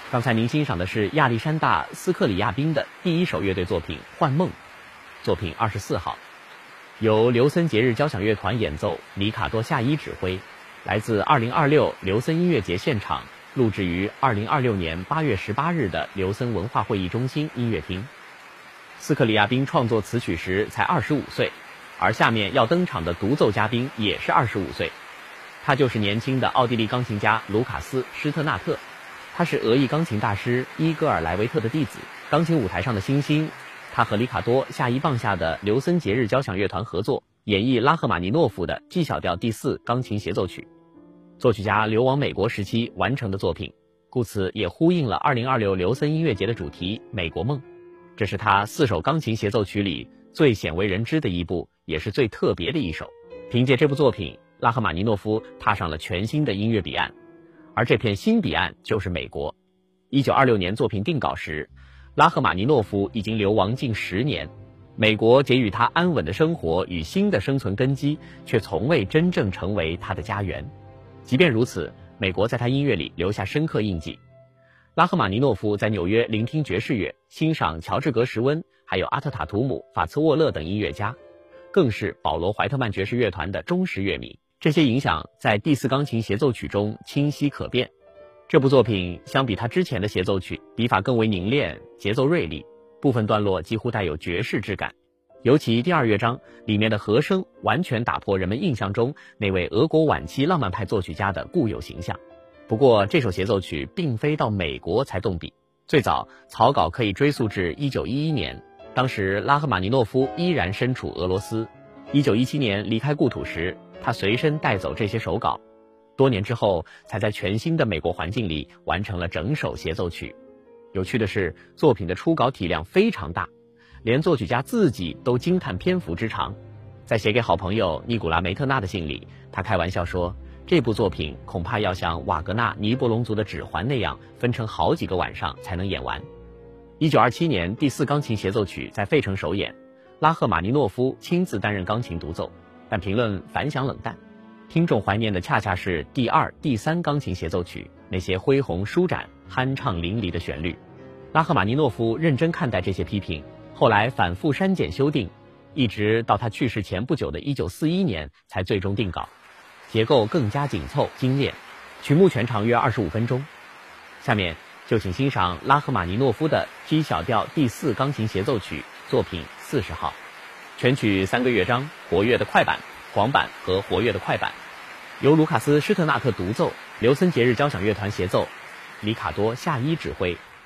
刚才您欣赏的是亚历山大·斯克里亚宾的第一首乐队作品《幻梦》，作品24号，由刘森节日交响乐团演奏，里卡多·夏伊指挥，来自2026刘森音乐节现场，录制于2026年8月18日的刘森文化会议中心音乐厅。斯克里亚宾创作此曲时才25岁，而下面要登场的独奏嘉宾也是25岁，他就是年轻的奥地利钢琴家卢卡斯·施特纳特。他是俄裔钢琴大师伊戈尔·莱维特的弟子，钢琴舞台上的新星。他和里卡多·夏伊棒下的刘森节日交响乐团合作，演绎拉赫玛尼诺夫的 G 小调第4钢琴协奏曲，作曲家流亡美国时期完成的作品，故此也呼应了2026刘森音乐节的主题《美国梦》。这是他4首钢琴协奏曲里最鲜为人知的一部，也是最特别的一首。凭借这部作品，拉赫玛尼诺夫踏上了全新的音乐彼岸。而这片新彼岸就是美国。1926年作品定稿时，拉赫玛尼诺夫已经流亡近10年，美国给予他安稳的生活与新的生存根基，却从未真正成为他的家园。即便如此，美国在他音乐里留下深刻印记。拉赫玛尼诺夫在纽约聆听爵士乐，欣赏乔治·格什温，还有阿特塔图姆、法茨沃勒等音乐家，更是保罗·怀特曼爵士乐团的忠实乐迷。这些影响在第4钢琴协奏曲中清晰可辨。这部作品相比他之前的协奏曲，笔法更为凝练，节奏锐利，部分段落几乎带有爵士质感。尤其第2乐章里面的和声完全打破人们印象中那位俄国晚期浪漫派作曲家的固有形象。不过这首协奏曲并非到美国才动笔，最早草稿可以追溯至1911年，当时拉赫玛尼诺夫依然身处俄罗斯。1917年离开故土时，他随身带走这些手稿，多年之后才在全新的美国环境里完成了整首协奏曲。有趣的是，作品的初稿体量非常大，连作曲家自己都惊叹篇幅之长。在写给好朋友尼古拉梅特纳的信里，他开玩笑说，这部作品恐怕要像瓦格纳《尼伯龙族的指环》那样分成好几个晚上才能演完。1927年第4钢琴协奏曲在费城首演，拉赫玛尼诺夫亲自担任钢琴独奏，但评论反响冷淡。听众怀念的恰恰是第2、第3钢琴协奏曲那些恢宏舒展、酣畅淋漓的旋律。拉赫玛尼诺夫认真看待这些批评，后来反复删减修订，一直到他去世前不久的1941年才最终定稿，结构更加紧凑精炼，曲目全长约25分钟。下面就请欣赏拉赫玛尼诺夫的 G 小调第4钢琴协奏曲，作品40号。全曲3个乐章，活跃的快板、黄板和活跃的快板，由卢卡斯·施特纳特独奏，刘森节日交响乐团协奏，里卡多·夏伊指挥。